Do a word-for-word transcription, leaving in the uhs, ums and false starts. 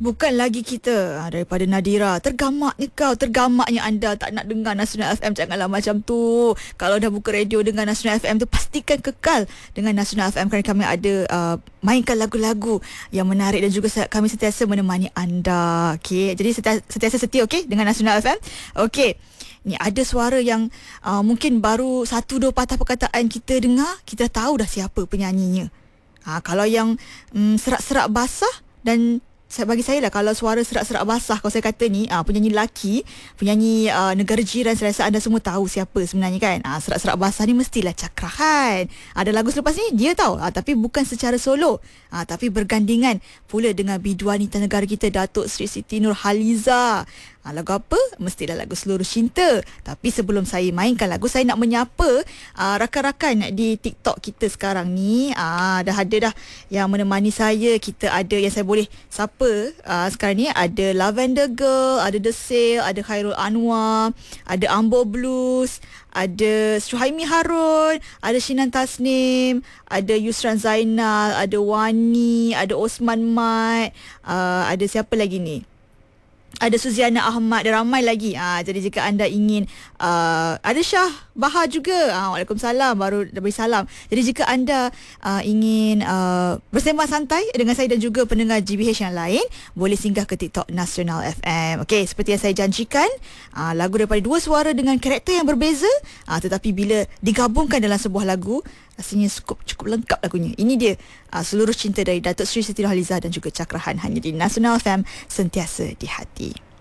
Bukan lagi kita. Daripada Nadira. Tergamaknya kau, tergamaknya anda tak nak dengar Nasional F M. Janganlah macam tu. Kalau dah buka radio dengan Nasional F M tu, pastikan kekal dengan Nasional F M, kerana kami ada uh, mainkan lagu-lagu yang menarik dan juga kami sentiasa menemani anda. Okey, jadi sentiasa, sentiasa setia okey dengan Nasional F M. Okey. Ni ada suara yang uh, mungkin baru satu dua patah perkataan kita dengar, kita dah tahu dah siapa penyanyinya. Ha, kalau yang um, serak-serak basah, dan bagi saya lah, kalau suara serak-serak basah, kalau saya kata ni uh, penyanyi lelaki, penyanyi uh, negara jiran, saya rasa anda semua tahu siapa sebenarnya kan. uh, Serak-serak basah ni mestilah Cakrahan. Ada lagu selepas ni dia tahu, uh, tapi bukan secara solo, uh, tapi bergandingan pula dengan biduan wanita negara kita, Datuk Seri Siti Nurhaliza. Ha, lagu apa? Mestilah lagu Seluruh Cinta. Tapi sebelum saya mainkan lagu, saya nak menyapa uh, rakan-rakan di TikTok kita sekarang ni. uh, Dah ada dah yang menemani saya. Kita ada yang saya boleh sapa uh, sekarang ni. Ada Lavender Girl, ada The Sale, ada Khairul Anwar, ada Ambo Blues, ada Suhaimi Harun, ada Shinan Tasnim, ada Yusran Zainal, ada Wani, ada Osman Mat, uh, ada siapa lagi ni? Ada Suziana Ahmad, dan ramai lagi. Ha, jadi jika anda ingin uh, ada Syah Bahar juga. Ha, Waalaikumsalam, baru dah beri salam. Jadi jika anda uh, ingin uh, bersembang santai dengan saya dan juga pendengar G B H yang lain, boleh singgah ke TikTok Nasional F M. Okey, seperti yang saya janjikan, uh, lagu daripada dua suara dengan karakter yang berbeza, uh, tetapi bila digabungkan dalam sebuah lagu, rasanya cukup cukup lengkap lagunya. Ini dia uh, Seluruh Cinta dari Datuk Seri Siti Nurhaliza dan juga Cakrahan, hanya di Nasional F M, sentiasa di hati.